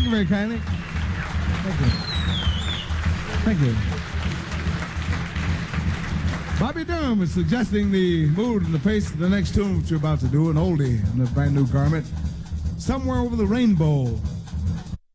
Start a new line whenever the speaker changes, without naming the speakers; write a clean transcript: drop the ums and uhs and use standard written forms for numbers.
you very kindly. Thank you. Thank you. Bobby Durham is suggesting the mood and the pace of the next tune that you're about to do, an oldie in a brand new garment. Somewhere Over the Rainbow.